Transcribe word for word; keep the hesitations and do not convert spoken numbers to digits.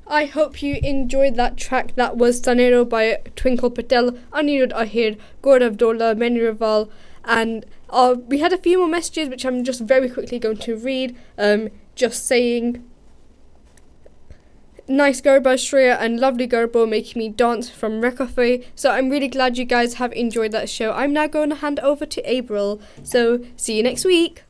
I hope you enjoyed that track. That was Sanero by Twinkle Patel, Anirudh Ahir, Gaurav Dola, Meni Raval, and uh, we had a few more messages which I'm just very quickly going to read. Um, just saying, nice Garba Shreya and lovely Garbo making me dance from Rekafe. So I'm really glad you guys have enjoyed that show. I'm now going to hand over to April. So see you next week.